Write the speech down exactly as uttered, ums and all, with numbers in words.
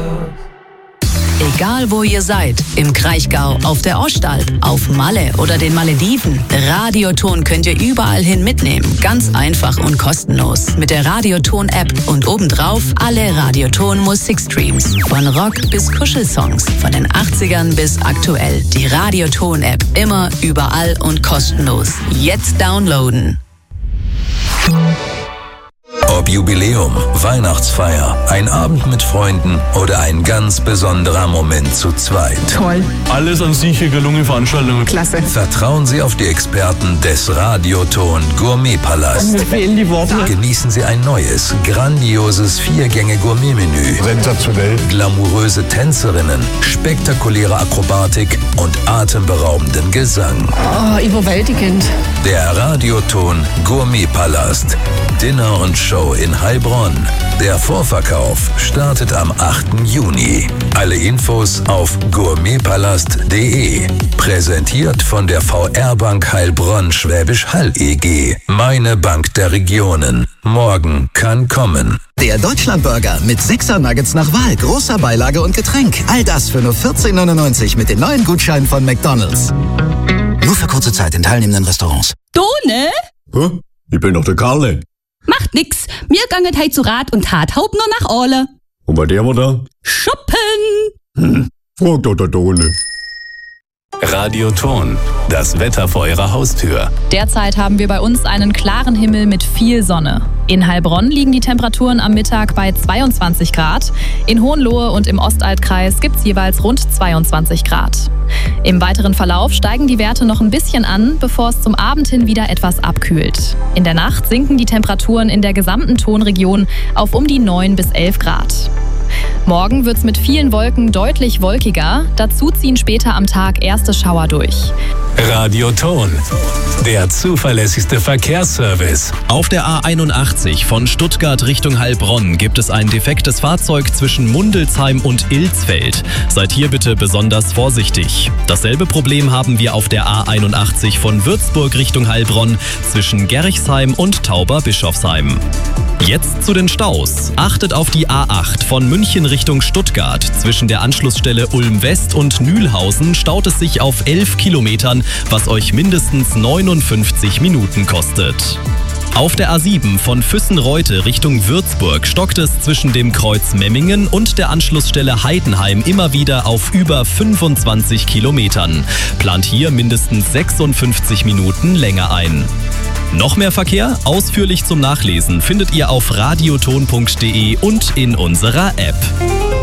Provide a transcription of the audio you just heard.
Egal wo ihr seid, im Kraichgau, auf der Ostalb, auf Malle oder den Malediven, Radioton könnt ihr überall hin mitnehmen. Ganz einfach und kostenlos. Mit der Radioton-App und obendrauf alle Radioton-Musikstreams. Von Rock bis Kuschelsongs, von den achtzigern bis aktuell. Die Radioton-App immer, überall und kostenlos. Jetzt downloaden. Ob Jubiläum, Weihnachtsfeier, ein Abend mit Freunden oder ein ganz besonderer Moment zu zweit. Toll. Alles an sicher gelungene Veranstaltungen. Klasse. Vertrauen Sie auf die Experten des Radioton Gourmetpalast. Mir fehlen die Worte. Genießen Sie ein neues, grandioses Vier-Gänge-Gourmet-Menü. Sensationell. Glamouröse Tänzerinnen, spektakuläre Akrobatik und atemberaubenden Gesang. Oh, überwältigend. Der Radioton Gourmetpalast. Dinner und Show in Heilbronn. Der Vorverkauf startet am achten Juni. Alle Infos auf gourmetpalast punkt de. Präsentiert von der V R-Bank Heilbronn Schwäbisch Hall E G. Meine Bank der Regionen. Morgen kann kommen. Der Deutschlandburger mit sechser Nuggets nach Wahl, großer Beilage und Getränk. All das für nur vierzehn neunundneunzig mit den neuen Gutscheinen von McDonald's. Nur für kurze Zeit in teilnehmenden Restaurants. Du, ne? Hä? Ich bin doch der Karle. Macht nix. Mir ganget heit zu Rat und Tat haupt nur nach Orle. Und bei der war da? Shoppen! Hm. Frag doch der Done. Radioton. Das Wetter vor Ihrer Haustür. Derzeit haben wir bei uns einen klaren Himmel mit viel Sonne. In Heilbronn liegen die Temperaturen am Mittag bei zweiundzwanzig Grad. In Hohenlohe und im Ostalbkreis gibt es jeweils rund zweiundzwanzig Grad. Im weiteren Verlauf steigen die Werte noch ein bisschen an, bevor es zum Abend hin wieder etwas abkühlt. In der Nacht sinken die Temperaturen in der gesamten Tonregion auf um die neun bis elf Grad. Morgen wird es mit vielen Wolken deutlich wolkiger. Dazu ziehen später am Tag erste Schauer durch. Radioton. Der zuverlässigste Verkehrsservice. Auf der A einundachtzig von Stuttgart Richtung Heilbronn gibt es ein defektes Fahrzeug zwischen Mundelsheim und Ilsfeld. Seid hier bitte besonders vorsichtig. Dasselbe Problem haben wir auf der A einundachtzig von Würzburg Richtung Heilbronn zwischen Gerchsheim und Tauber-Bischofsheim. Jetzt zu den Staus. Achtet auf die A acht von München Richtung Stuttgart. Zwischen der Anschlussstelle Ulm West und Nühlhausen staut es sich auf elf Kilometern, was euch mindestens neunundfünfzig Minuten kostet. Auf der A sieben von Füssen-Reute Richtung Würzburg stockt es zwischen dem Kreuz Memmingen und der Anschlussstelle Heidenheim immer wieder auf über fünfundzwanzig Kilometern. Plant hier mindestens sechsundfünfzig Minuten länger ein. Noch mehr Verkehr? Ausführlich zum Nachlesen findet ihr auf radioton punkt de und in unserer App.